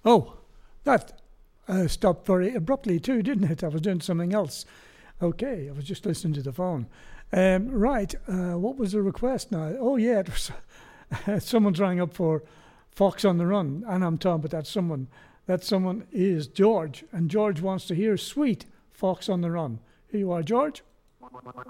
Oh, that stopped very abruptly too, didn't it? I was doing something else. Okay, I was just listening to the phone. Right, what was the request now? Oh, yeah, it was someone's rang up for Fox on the Run, and I'm talking about that someone. That someone is George, and George wants to hear Sweet Fox on the Run. Here you are, George.